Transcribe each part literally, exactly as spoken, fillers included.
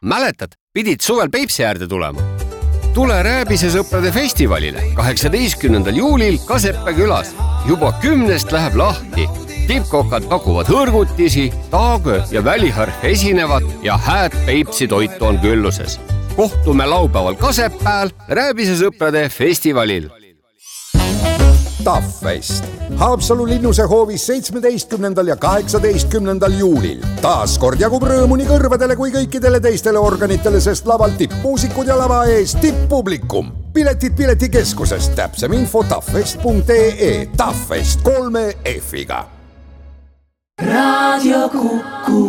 mäletad, pidid suvel Peipsi äärde tulema. Tule Rääbise sõprade festivalile kaheksateistkümnendal juulil Kaseppe külas. Juba kümnest läheb lahti. Tippkokad pakuvad hõrgutisi, taagö ja väliharf esinevad ja hääd Peipsi toitu on külluses. Kohtume laupäeval Kasepääl Rääbise sõprade festivalil. Taffest. Haapsalu linnuse hoovis seitsmeteistkümnendal ja kaheksateistkümnendal juulil. Taas kord jagub rõõmu nii kõrvadele kui kõikidele teistele organitele, sest laval tippmuusikud ja lava ees tipppublikum. Piletid piletikeskusest, täpsem info taffest punkt ee, Taffest kolme F-iga. Radio Kuku.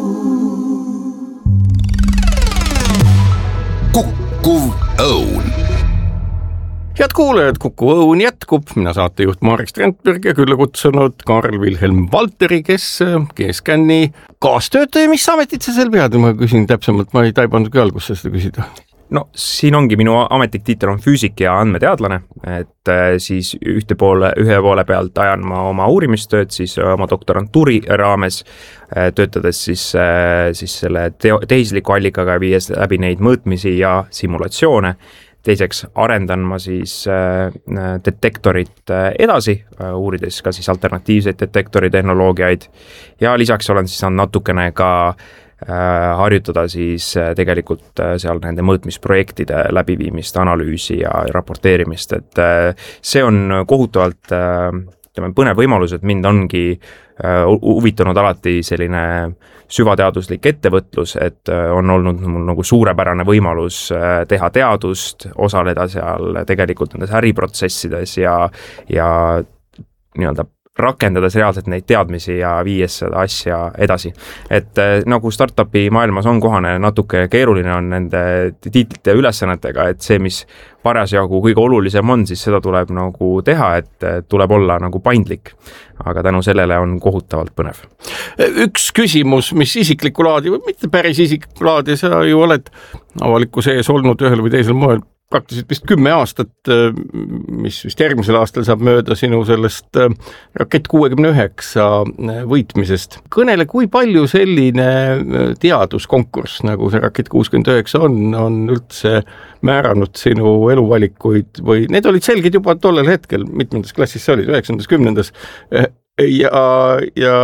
Kukkuv õun. Head kuulajad, Kuku õun jätkub. Mina saatejuht Marek Strandberg ja külla kutsunud Karl Wilhelm Valteri, kes G-Scanni kaastöötaja. Mis ametit sa seal pead? Ma küsin täpsemalt, ma ei taibanud küll alguses seda küsida. No siin ongi minu ametlik tiitel on füüsik ja andmeteadlane, et siis ühte poole, ühe poole pealt ajan ma oma uurimistööd, siis oma doktorantuuri raames, töötades siis, siis selle tehisliku allikaga viies läbi neid mõõtmisi ja simulatsioone. Teiseks arendan ma siis detektorit edasi, uurides ka siis alternatiivseid detektori tehnoloogiaid ja lisaks olen siis natukene ka harjutada siis tegelikult seal nende mõõtmisprojektide läbiviimist, analüüsi ja raporteerimist, et see on kohutavalt põnev võimalus, et mind ongi huvitanud alati selline süvateaduslik ettevõtlus, et on olnud mul nagu suurepärane võimalus teha teadust, osaleda seal tegelikult nendes äriprotsessides ja, ja nii-öelda rakendades reaalselt neid teadmisi ja viies seda asja edasi. Et nagu startupi maailmas on kohane, natuke keeruline on nende tiitlite ülesannetega, et see, mis parasjagu kõige olulisem on, siis seda tuleb nagu teha, et tuleb olla nagu paindlik. Aga tänu sellele on kohutavalt põnev. Üks küsimus, mis isiklikku laadi, või mitte päris isiklikku laadi, sa ju oled avaliku sees olnud ühel või teisel moel praktiliselt vist kümme aastat, mis vist järgmisel aastal saab mööda sinu sellest rakett kuuekümne üheksa võitmisest. Kõnele, kui palju selline teaduskonkurss, nagu see rakett kuuskümmend üheksa on, on üldse määranud sinu eluvalikuid või need olid selged juba tollel hetkel, mitmendas klassis sa olid, üheksandas, kümnendas ja, ja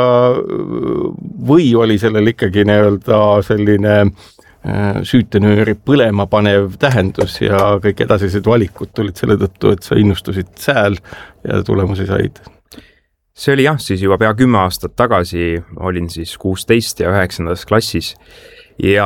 või oli sellel ikkagi nii-öelda selline süütenööri põlema panev tähendus ja kõik edasised valikud tulid selle tõttu, et sa innustusid sääl ja tulemusi said? See oli jah, siis juba pea kümme aastat tagasi olin siis kuusteist ja üheksandas klassis ja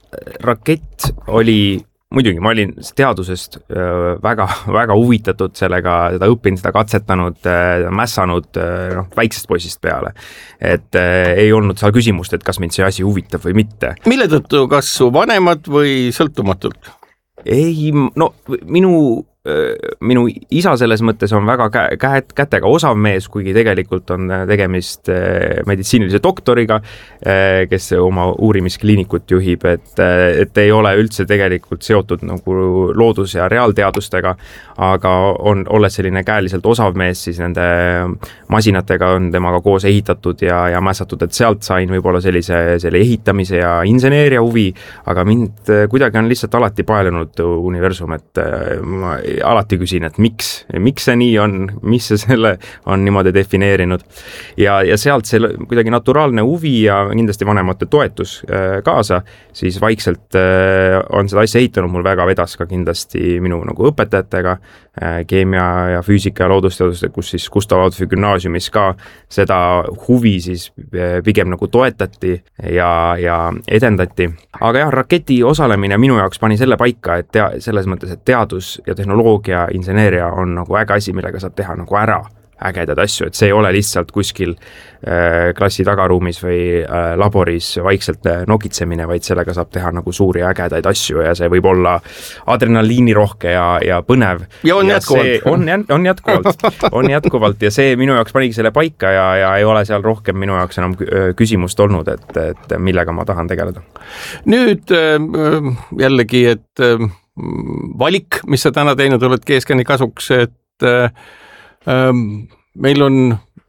rakett oli, muidugi ma olin teadusest väga, väga huvitatud sellega, seda õppinud, seda katsetanud, mässanud no, väiksest poisist peale. Et ei olnud seal küsimust, et kas mind see asi huvitab või mitte. Mille tõttu, kas su vanemad või sõltumatult? Ei, no minu minu isa selles mõttes on väga kä- kä- kätega osav mees, kuigi tegelikult on tegemist meditsiinilise doktoriga, kes oma uurimiskliinikut juhib, et, et ei ole üldse tegelikult seotud nagu loodus- ja reaalteadustega, aga on, olles selline käeliselt osav mees, siis nende masinatega on temaga koos ehitatud ja, ja mässatud, et sealt sain võib-olla sellise selle ehitamise ja inseneeria huvi, aga mind kuidagi on lihtsalt alati paelunud universum, et ma alati küsin, et miks, miks see nii on, mis see selle on niimoodi defineerinud ja, ja sealt see kuidagi naturaalne huvi ja kindlasti vanemate toetus kaasa, siis vaikselt on seda asja ehitanud, mul väga vedas ka kindlasti minu nagu õpetajatega, keemia ja füüsika ja loodusteaduste, kus siis Gustav Adolfi gümnaasiumis ka seda huvi siis pigem nagu toetati ja, ja edendati. Aga jah, raketi osalemine minu jaoks pani selle paika, et tea, selles mõttes, et teadus ja tehnoloogia, inseneeria on nagu äge asi, millega saab teha nagu ära ägedad asju, et see ei ole lihtsalt kuskil äh, klassi tagaruumis või äh, laboris vaikselt äh, nokitsemine, vaid sellega saab teha nagu suuri ägedaid asju ja see võib olla adrenaliinirohke ja, ja põnev. Ja on ja jätkuvalt. On, on jätkuvalt, on jätkuvalt ja see minu jaoks panigi selle paika ja, ja ei ole seal rohkem minu jaoks enam küsimust olnud, et, et millega ma tahan tegeleda. Nüüd äh, jällegi, et äh, valik, mis sa täna teinud oled G-Scanni kasuks, et äh, meil on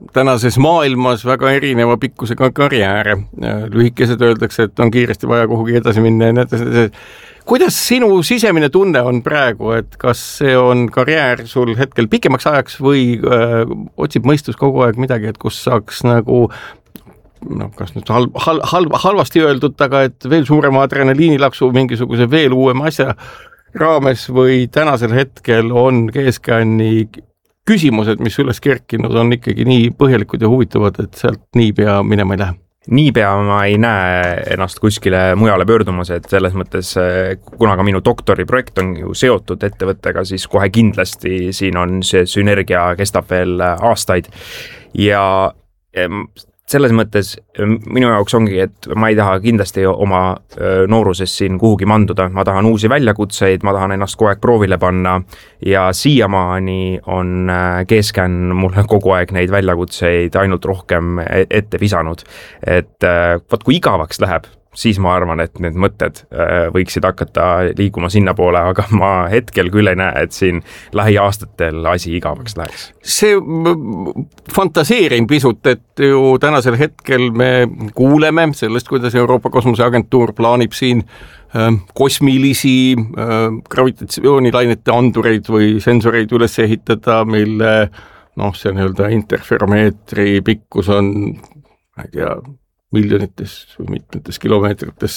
tänases maailmas väga erineva pikkusega karjääre. Lühikesed öeldakse, et on kiiresti vaja kuhugi edasi minna ja nii edasi. Kuidas sinu sisemine tunne on praegu, et kas see on karjäär sul hetkel pikemaks ajaks või öö, otsib mõistus kogu aeg midagi, et kus saaks nagu noh, kas nüüd halb, halb, halb, halvasti öeldud, aga et veel suurema adrenaliinilaksu mingisuguse veel uuema asja raames või tänasel hetkel on G-Scani küsimused, mis üles kerkinud, on ikkagi nii põhjalikud ja huvitavad, et sealt niipea minema ei lähe? Niipea ma ei näe ennast kuskile mujale pöördumas, et selles mõttes, kuna ka minu doktoriprojekt on ju seotud ettevõttega, siis kohe kindlasti siin on see sünergia kestab veel aastaid ja selles mõttes minu jaoks ongi, et ma ei taha kindlasti oma nooruses siin kuhugi manduda, ma tahan uusi väljakutseid, ma tahan ennast kogu aeg proovile panna ja siiamaani on G-Scan mulle kogu aeg neid väljakutseid ainult rohkem ette visanud. Et vaat kui igavaks läheb, siis ma arvan, et need mõtted võiksid hakata liikuma sinna poole, aga ma hetkel küll ei näe, et siin lähiaastatel asi igavaks läheks. See fantaseerin pisut, et ju tänasel hetkel me kuuleme sellest, kuidas Euroopa Kosmoseagentuur plaanib siin kosmilisi gravitatsioonilainete andureid või sensoreid üles ehitada, mille noh, see nii-öelda interferomeetri pikkus on, ma ei tea, miljonites või mitmetes kilomeetrites,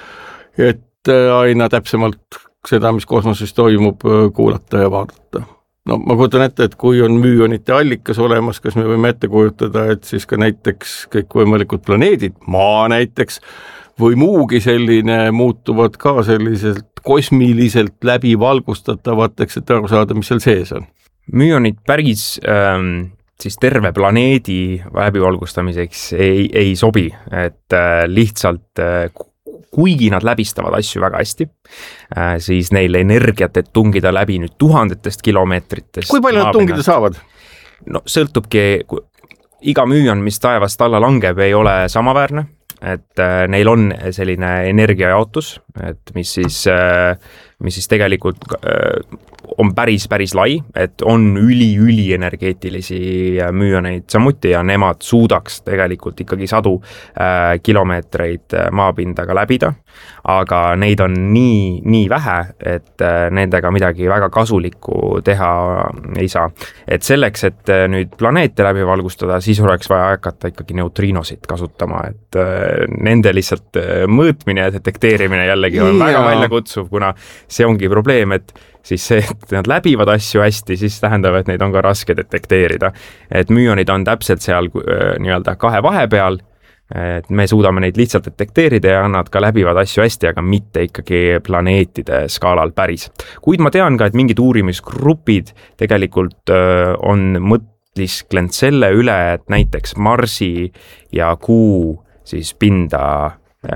et aina täpsemalt seda, mis kosmoses toimub, kuulata ja vaadata. No ma kujutan ette, et kui on müünite allikas olemas, kas me võime ette kujutada, et siis ka näiteks kõik võimalikud planeedid, maa näiteks, või muugi selline muutuvad ka selliselt kosmiliselt läbi valgustatavateks, et aru saada, mis seal sees on. Müünid päris ähm... siis terve planeedi läbivalgustamiseks ei, ei sobi, et äh, lihtsalt äh, kuigi nad läbistavad asju väga hästi, äh, siis neil energiat, et tungida läbi nüüd tuhandetest kilomeetritest. Kui palju nad tungida saavad? No sõltubki, iga müün, mis taevast alla langeb, ei ole samaväärne, et äh, neil on selline energiajaotus, et mis siis, äh, mis siis tegelikult äh, on päris, päris lai, et on üli-üli energeetilisi müüoneid samuti ja nemad suudaks tegelikult ikkagi sadu äh, kilomeetreid maapindaga läbida, aga neid on nii, nii vähe, et äh, nendega midagi väga kasulikku teha ei saa. Et selleks, et äh, nüüd planeete läbi valgustada, siis oleks vaja hakata ikkagi neutriinosid kasutama, et äh, nende lihtsalt äh, mõõtmine ja detekteerimine jällegi on ja. väga väljakutsuv, kuna see ongi probleem, et siis see, et nad läbivad asju hästi, siis tähendab, et neid on ka raske detekteerida. Et müünid on täpselt seal nii-öelda kahe vahepeal, et me suudame neid lihtsalt detekteerida ja nad ka läbivad asju hästi, aga mitte ikkagi planeetide skaalal päris. Kuid ma tean ka, et mingid uurimisgrupid tegelikult on mõtlisklenud selle üle, et näiteks Marsi ja Kuu siis pinda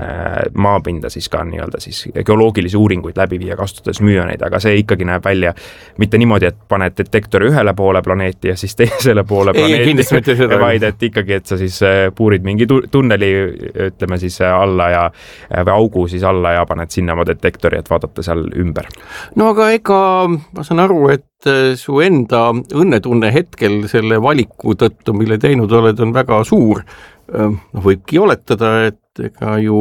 maapinda siis ka nii-öelda siis geoloogilisi uuringuid läbi viia kasutades müüoneid, aga see ikkagi näeb välja mitte niimoodi, et paned detektori ühele poole planeeti ja siis teisele poole planeeti, vaid et ikkagi, et sa siis puurid mingi tunneli, ütleme siis alla ja või augu siis alla ja paned sinna oma detektori, et vaadata seal ümber. No aga ega ma saan aru, et su enda õnnetunne hetkel selle valiku tõttu, mille teinud oled, on väga suur. No, võibki oletada, et ega ju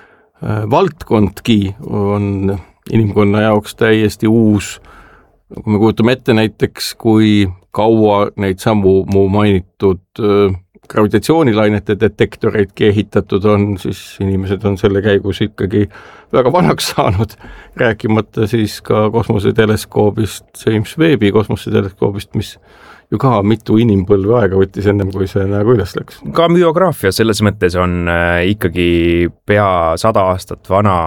äh, valdkondki on inimkonna jaoks täiesti uus. Kui me kujutame ette näiteks, kui kaua neid samu mu mainitud äh, gravitatsioonilainete detektoreidki ehitatud on, siis inimesed on selle käigus ikkagi väga vanaks saanud, rääkimata siis ka kosmoseteleskoobist, James Webbi kosmoseteleskoobist, mis ju ka mitu inimpõlve aega võttis ennem, kui see nagu üles läks. Ka myograafia selles mõttes on äh, ikkagi pea sada aastat vana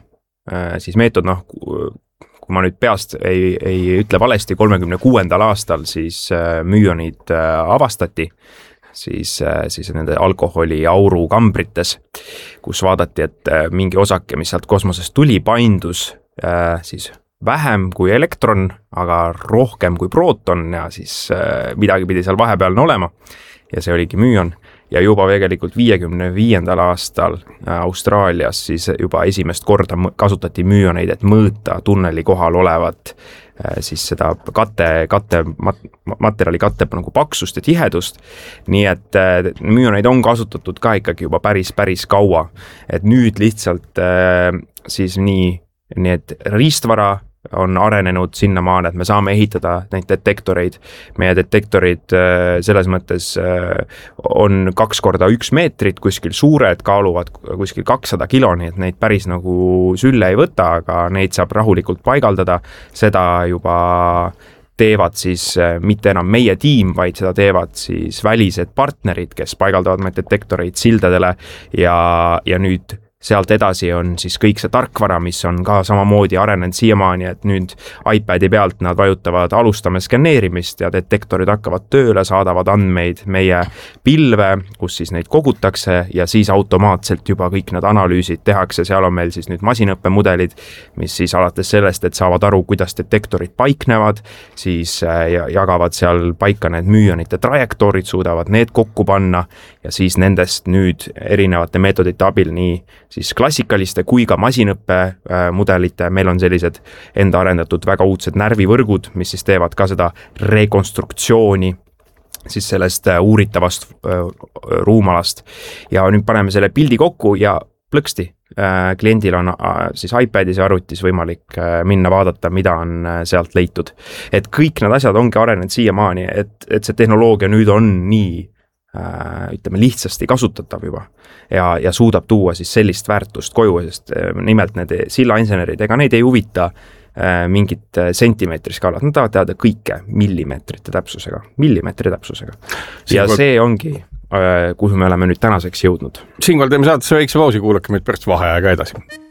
äh, siis meetod, noh, kui ma nüüd peast ei, ei ütle valesti, kolmekümne kuuendal aastal siis äh, müünid äh, avastati, siis, äh, siis nende alkoholi auru kambrites, kus vaadati, et äh, mingi osake, mis sealt kosmosest tuli, paindus äh, siis vähem kui elektron, aga rohkem kui prooton ja siis äh, midagi pidi seal vahepealne olema ja see oligi müün ja juba tegelikult viiekümne viiendal aastal Austraalias siis juba esimest korda kasutati müüoneid, et mõõta tunneli kohal olevat siis seda kate, kate, materjali katte nagu paksust ja tihedust, nii et müüoneid on kasutatud ka ikkagi juba päris, päris kaua, et nüüd lihtsalt siis nii, nii et riistvara on arenenud sinnamaani, et me saame ehitada neid detektoreid. Meie detektorid selles mõttes on kaks korda üks meetrit, kuskil suured, kaaluvad kuskil kakssada kilo, nii et neid päris nagu sülle ei võta, aga neid saab rahulikult paigaldada. Seda juba teevad siis mitte enam meie tiim, vaid seda teevad siis välised partnerid, kes paigaldavad neid detektoreid sildadele ja, ja nüüd sealt edasi on siis kõik see tarkvara, mis on ka samamoodi arenenud siiamaani, et nüüd iPadi pealt nad vajutavad alustame skanneerimist ja detektorid hakkavad tööle, saadavad andmeid meie pilve, kus siis neid kogutakse ja siis automaatselt juba kõik need analüüsid tehakse, seal on meil siis nüüd masinõppemudelid, mis siis alates sellest, et saavad aru, kuidas detektorid paiknevad, siis jagavad seal paika need müüonite trajektoorid, suudavad need kokku panna ja siis nendest nüüd erinevate meetodite abil nii siis klassikaliste kui ka masinõppe mudelite, meil on sellised enda arendatud väga uudsed närvivõrgud, mis siis teevad ka seda rekonstruktsiooni siis sellest uuritavast ruumalast ja nüüd paneme selle pildi kokku ja plõksti. Kliendil on siis iPadis ja arvutis võimalik minna vaadata, mida on sealt leitud. Et kõik need asjad ongi arenenud siiamaani, et, et see tehnoloogia nüüd on nii ütleme lihtsasti kasutatav juba ja, ja suudab tuua siis sellist väärtust koju, sest nimelt need sillainsenerid, ega neid ei huvita mingit sentimeetri skaalat, nad tahavad teada kõike millimeetrite täpsusega, millimeetri täpsusega. Ja see ongi, kuhu me oleme nüüd tänaseks jõudnud. Siinkohal teeme saatesse väikse pausi, kuulake meid pärast vaheaega edasi.